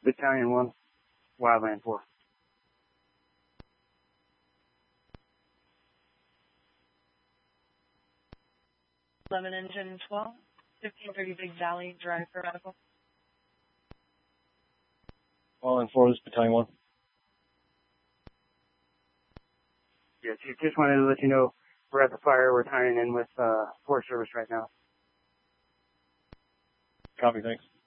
Battalion 1, Wildland 4. 11 Engine 12, 1530 Big Valley, drive for medical. Wildland 4, this is Battalion 1. Yes, just wanted to let you know we're at the fire. We're tying in with Forest Service right now. Copy, thanks.